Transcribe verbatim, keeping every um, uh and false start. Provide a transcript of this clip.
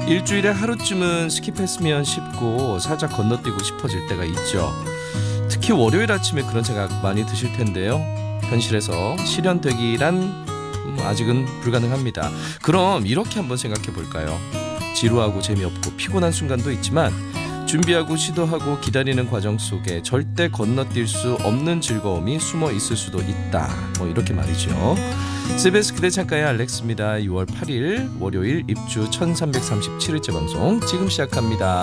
일주일에 하루쯤은 스킵했으면 싶고 살짝 건너뛰고 싶어질 때가 있죠. 특히 월요일 아침에 그런 생각 많이 드실 텐데요. 현실에서 실현되기란 음, 아직은 불가능합니다. 그럼 이렇게 한번 생각해 볼까요? 지루하고 재미없고 피곤한 순간도 있지만 준비하고 시도하고 기다리는 과정 속에 절대 건너뛸 수 없는 즐거움이 숨어 있을 수도 있다. 뭐 이렇게 말이죠. 씨비에스 그대 창가의 알렉스입니다. 유월 팔일 월요일 입주 천삼백삼십칠 일째 방송 지금 시작합니다.